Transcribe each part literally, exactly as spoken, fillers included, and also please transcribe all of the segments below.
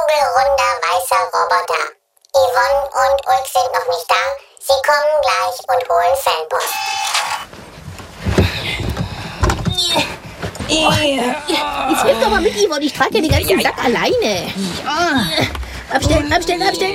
kugelrunder weißer Roboter. Yvonne und Ulk sind noch nicht da. Sie kommen gleich und holen Fanpost. Jetzt hilf doch mal mit, Yvonne. Ich trage ja den ganzen Sack alleine. Abstellen, abstellen, abstellen.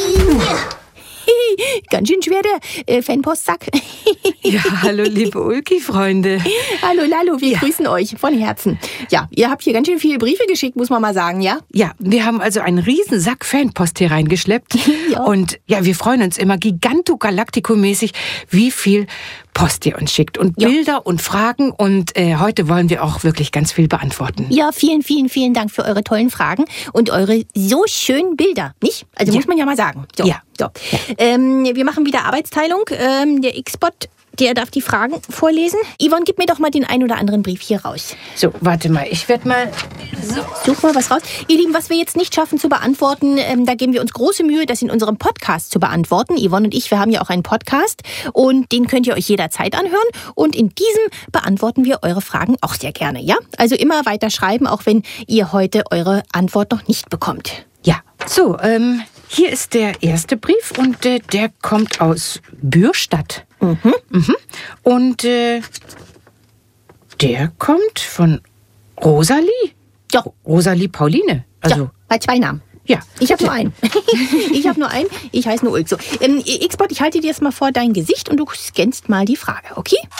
Ganz schön schwer, der äh, Fanpostsack. Ja, hallo, liebe Ulki-Freunde. Hallo, Lalo, wir ja. grüßen euch von Herzen. Ja, ihr habt hier ganz schön viele Briefe geschickt, muss man mal sagen, ja? Ja, wir haben also einen riesen Sack Fanpost hier reingeschleppt. Ja. Und ja, wir freuen uns immer giganto-galactico-mäßig, wie viel Post ihr uns schickt. Und ja. Bilder und Fragen. Und äh, heute wollen wir auch wirklich ganz viel beantworten. Ja, vielen, vielen, vielen Dank für eure tollen Fragen und eure so schönen Bilder, nicht? Also ja. muss man ja mal sagen. So, ja. So. Ja. Ähm, wir machen wieder Arbeitsteilung. Ähm, der X-Bot, der darf die Fragen vorlesen. Yvonne, gib mir doch mal den ein oder anderen Brief hier raus. So, warte mal, ich werde mal... So. Such mal was raus. Ihr Lieben, was wir jetzt nicht schaffen zu beantworten, ähm, da geben wir uns große Mühe, das in unserem Podcast zu beantworten. Yvonne und ich, wir haben ja auch einen Podcast und den könnt ihr euch jederzeit anhören. Und in diesem beantworten wir eure Fragen auch sehr gerne, ja? Also immer weiter schreiben, auch wenn ihr heute eure Antwort noch nicht bekommt. Ja, so, ähm, hier ist der erste Brief und äh, der kommt aus Bürstadt. Mhm. Mhm. Und äh, der kommt von Rosalie. Ja. Rosalie Pauline. Also, ja, bei zwei Namen. Ja. Ich habe nur einen. ich habe nur einen. Ich heiße nur Ulk. So, ähm, X-Bot, ich halte dir jetzt mal vor dein Gesicht und du scannst mal die Frage, okay?